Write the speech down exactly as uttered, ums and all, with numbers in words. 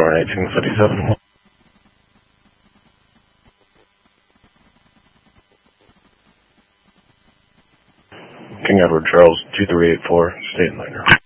Aurora eighteen fifty-seven. King Edward Charles two three eight four, State Liner.